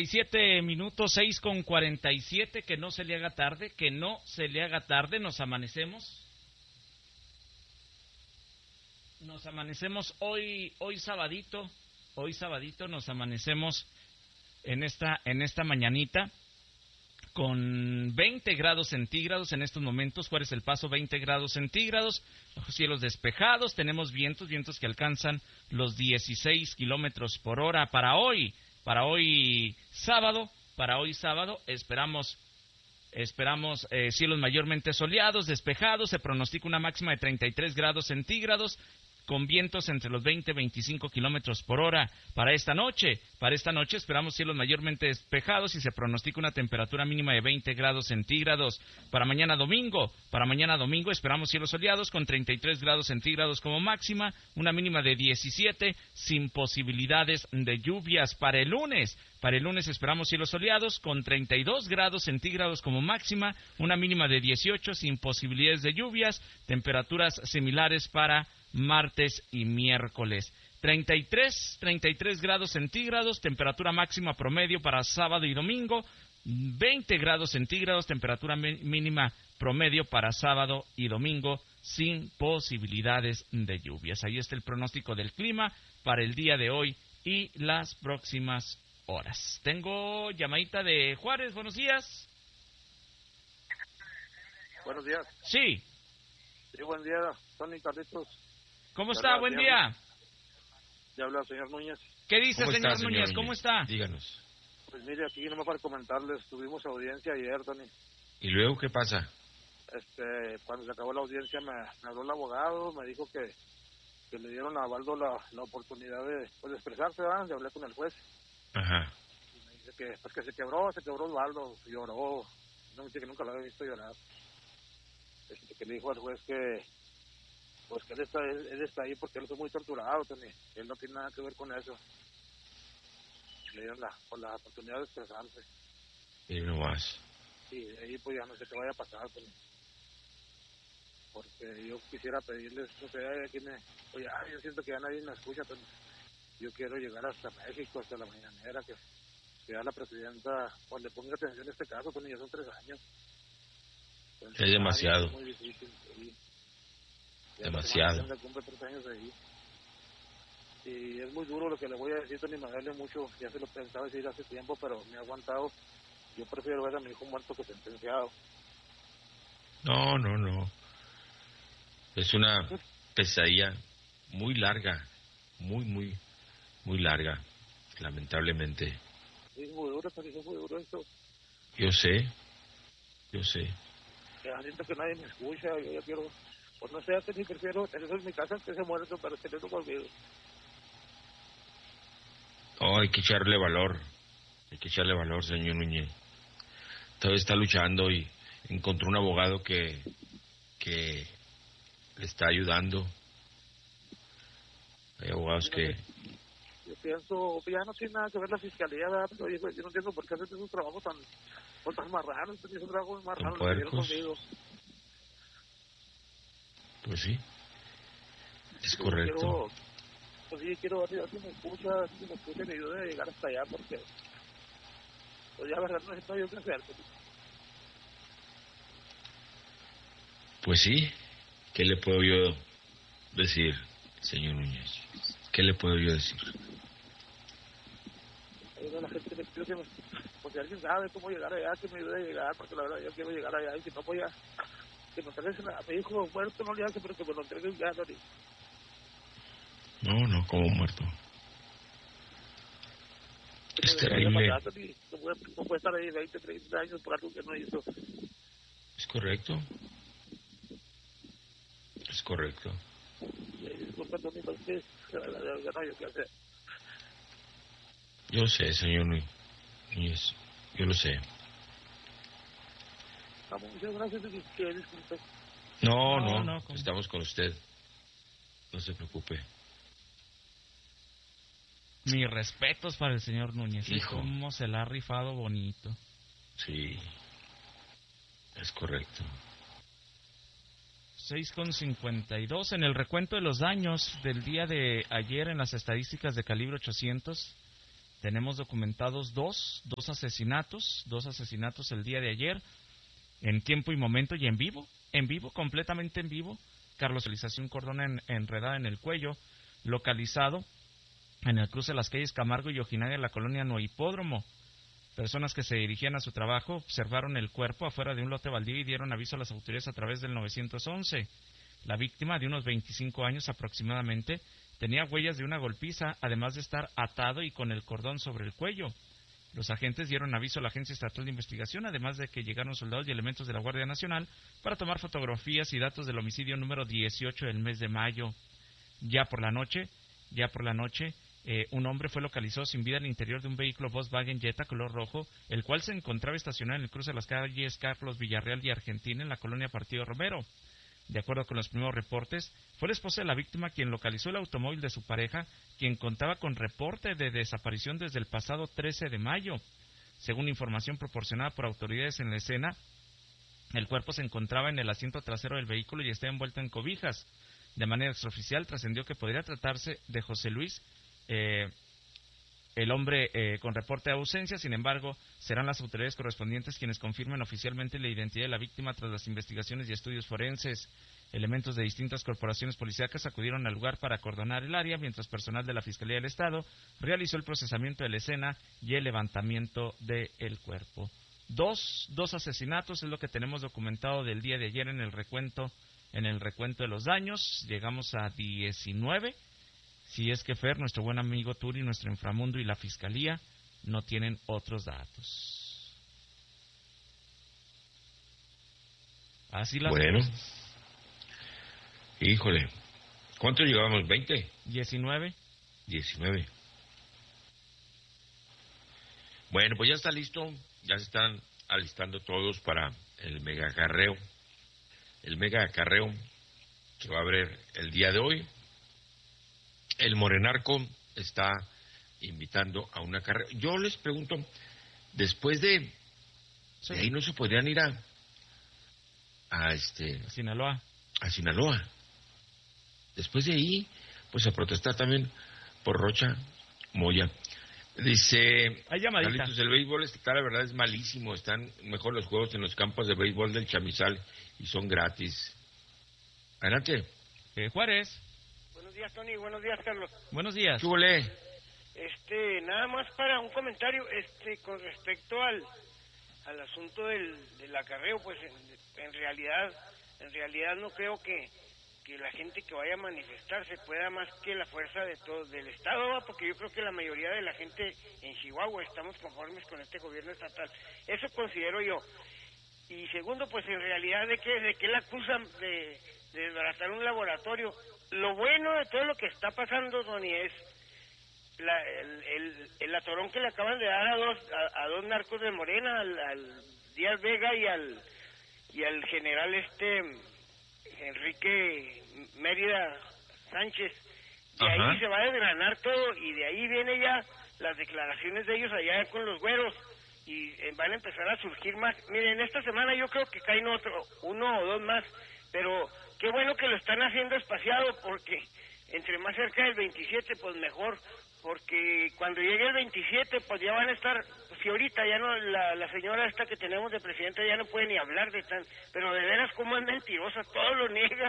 47 minutos, 6:47, que no se le haga tarde, nos amanecemos. Nos amanecemos hoy sabadito, nos amanecemos en esta mañanita con 20 grados centígrados en estos momentos. Juárez El Paso, 20 grados centígrados, cielos despejados, tenemos vientos que alcanzan los 16 kilómetros por hora para hoy sábado. Esperamos cielos mayormente soleados, despejados. Se pronostica una máxima de 33 grados centígrados, con vientos entre los 20 y 25 kilómetros por hora para esta noche. Para esta noche esperamos cielos mayormente despejados y se pronostica una temperatura mínima de 20 grados centígrados. Para mañana domingo esperamos cielos soleados con 33 grados centígrados como máxima, una mínima de 17 sin posibilidades de lluvias. Para el lunes esperamos cielos soleados con 32 grados centígrados como máxima, una mínima de 18 sin posibilidades de lluvias, temperaturas similares para martes y miércoles. 33 grados centígrados, temperatura máxima promedio para sábado y domingo. 20 grados centígrados, temperatura mínima promedio para sábado y domingo, sin posibilidades de lluvias. Ahí está el pronóstico del clima para el día de hoy y las próximas horas. Tengo llamadita de Juárez, buenos días. Buenos días. Sí. Sí, buen día, Tony, Carlitos. ¿Cómo está? Buen día. Ya habla el señor Núñez. ¿Qué dice, señor Núñez? ¿Cómo está? Díganos. Pues mire, aquí nomás para comentarles, tuvimos audiencia ayer, Tony. ¿Y luego qué pasa? Cuando se acabó la audiencia me habló el abogado, me dijo que le dieron a Baldo la oportunidad de expresarse, ¿verdad? Hablé con el juez. Ajá. Y me dice que se quebró Baldo, lloró. No me dice que nunca lo había visto llorar. Que le dijo al juez que él está ahí porque él fue muy torturado, Tony. Él no tiene nada que ver con eso. Le dieron la oportunidad de expresarse. Y no más. Sí, ahí pues ya no sé qué vaya a pasar, Tony. Porque yo quisiera pedirles, no sé, oye, yo siento que ya nadie me escucha, Tony. Yo quiero llegar hasta México, hasta la mañanera, que ya la presidenta pues le ponga atención a este caso, Tony, ya son 3 años. Entonces, es demasiado. Es muy difícil, sí. Demasiado. Cumple 3 años ahí. Y es muy duro lo que le voy a decir, Tony, me duele mucho. Ya se lo pensaba decir hace tiempo, pero me ha aguantado. Yo prefiero ver a mi hijo muerto que sentenciado. No. Es una pesadilla muy larga. Muy larga. Lamentablemente. Es muy duro, Tony, es muy duro esto. Yo sé. Ya siento que nadie me escucha. Yo ya quiero... Pues no sé, Tony, prefiero tenerlo en mi casa que se muerto para tenerlo conmigo. Oh, hay que echarle valor, señor Núñez. Todavía está luchando y encontró un abogado que le está ayudando. Hay abogados que... Yo pienso, ya no tiene nada que ver la fiscalía, ¿verdad? Pero yo no entiendo por qué hacen esos trabajos tan marranos, esos trabajos marranos que dieron conmigo. Pues sí, es correcto. Quiero ver si me escucha, me ayude a llegar hasta allá, porque pues ya verdad no sé yo qué hacer. Pues sí, ¿qué le puedo yo decir, señor Núñez? ¿Qué le puedo yo decir? La gente me pide que pues si alguien sabe cómo llegar allá, que me ayude a llegar, porque la verdad yo quiero llegar allá, y si no voy a que me entreguen a mi hijo muerto, no le hace, pero que me lo entreguen ya, Tony. No, como muerto. Es terrible. No puede estar ahí 20, 30 años por algo que no hizo. Es correcto. Disculpa, Tony, porque ya no hay qué hacer. Yo sé, señor Núñez, yo lo sé. Muchas gracias, que disculpe. No, estamos con usted. No se preocupe. Mis respetos para el señor Núñez. Hijo. Cómo se la ha rifado bonito. Sí, es correcto. 6:52 en el recuento de los daños del día de ayer en las estadísticas de Calibre 800. Tenemos documentados dos asesinatos el día de ayer, en tiempo y momento y en vivo, completamente en vivo. Carlos realizó un cordón enredado en el cuello, localizado en el cruce de las calles Camargo y Ojinaga en la colonia Nohipódromo. Personas que se dirigían a su trabajo observaron el cuerpo afuera de un lote baldío y dieron aviso a las autoridades a través del 911. La víctima, de unos 25 años aproximadamente, tenía huellas de una golpiza, además de estar atado y con el cordón sobre el cuello. Los agentes dieron aviso a la Agencia Estatal de Investigación, además de que llegaron soldados y elementos de la Guardia Nacional para tomar fotografías y datos del homicidio número 18 del mes de mayo. Ya por la noche, un hombre fue localizado sin vida al interior de un vehículo Volkswagen Jetta color rojo, el cual se encontraba estacionado en el cruce de las calles Carlos Villarreal y Argentina en la colonia Partido Romero. De acuerdo con los primeros reportes, fue la esposa de la víctima quien localizó el automóvil de su pareja, quien contaba con reporte de desaparición desde el pasado 13 de mayo. Según información proporcionada por autoridades en la escena, el cuerpo se encontraba en el asiento trasero del vehículo y estaba envuelto en cobijas. De manera extraoficial trascendió que podría tratarse de José Luis, el hombre con reporte de ausencia. Sin embargo, serán las autoridades correspondientes quienes confirmen oficialmente la identidad de la víctima tras las investigaciones y estudios forenses. Elementos de distintas corporaciones policíacas acudieron al lugar para acordonar el área, mientras personal de la Fiscalía del Estado realizó el procesamiento de la escena y el levantamiento del cuerpo. Dos asesinatos es lo que tenemos documentado del día de ayer en el recuento de los daños. Llegamos a 19. Si es que Fer, nuestro buen amigo Turi, nuestro inframundo y la Fiscalía no tienen otros datos. Así las Bueno. cosas. Híjole. ¿Cuántos llevábamos? ¿20? 19. Bueno, pues ya está listo. Ya se están alistando todos para el mega acarreo. El mega acarreo que va a haber el día de hoy. El Morenarco está invitando a una carrera. Yo les pregunto, después de ahí no se podrían ir a Sinaloa. A Sinaloa. Después de ahí, pues a protestar también por Rocha Moya. Dice Carlitos, el béisbol estatal, la verdad es malísimo. Están mejor los juegos en los campos de béisbol del Chamizal y son gratis. Adelante. Juárez. Buenos días, Tony. Buenos días, Carlos. Buenos días. ¿Qué huele? Nada más para un comentario, con respecto al asunto del acarreo, pues en realidad no creo que la gente que vaya a manifestarse pueda más que la fuerza de todo del Estado, ¿va? Porque yo creo que la mayoría de la gente en Chihuahua estamos conformes con este gobierno estatal. Eso considero yo. Y segundo, pues en realidad de qué la acusan de desbaratar un laboratorio. Lo bueno de todo lo que está pasando, Tony, es el atorón que le acaban de dar a dos narcos de Morena, al Díaz Vega y al general Enrique Mérida Sánchez. De Ajá. ahí se va a desgranar todo y de ahí viene ya las declaraciones de ellos allá con los güeros y van a empezar a surgir más. Miren, esta semana yo creo que caen uno o dos más, pero qué bueno que lo están haciendo espaciado, porque entre más cerca del 27 pues mejor, porque cuando llegue el 27 pues ya van a estar, si ahorita ya no, la señora esta que tenemos de presidenta ya no puede ni hablar de tan, pero de veras cómo es mentirosa, todo lo niega,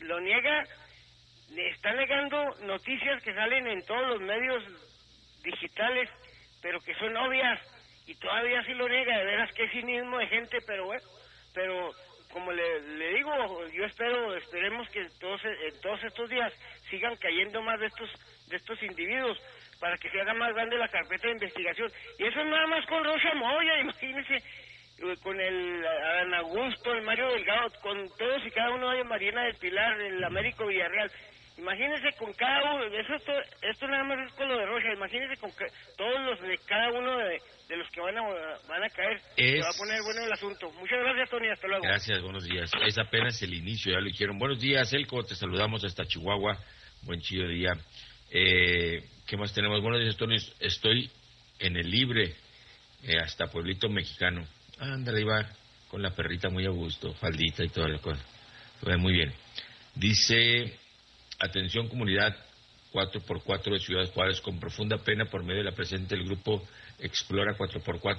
le está negando noticias que salen en todos los medios digitales, pero que son obvias, y todavía sí lo niega, de veras qué cinismo de gente, pero bueno, pero como le digo, yo esperemos que en todos estos días sigan cayendo más de estos individuos para que se haga más grande la carpeta de investigación. Y eso nada más con Rosa Moya, imagínense, con el Adán Augusto, el Mario Delgado, con todos y cada uno de Mariana del Pilar, el Américo Villarreal. Imagínense con cada uno, esto nada más es con lo de Rocha, imagínense con todos los de cada uno de los que van a caer, se va a poner bueno el asunto. Muchas gracias, Tony, hasta luego. Gracias, buenos días. Es apenas el inicio, ya lo dijeron. Buenos días, Elco, te saludamos hasta Chihuahua, buen chido día. ¿Qué más tenemos? Buenos días, Tony, estoy en el Libre, hasta Pueblito Mexicano. Ándale, iba con la perrita muy a gusto, faldita y toda la cosa. Muy bien. Dice... Atención comunidad 4x4 de Ciudad Juárez. Con profunda pena, por medio de la presente, el grupo Explora 4x4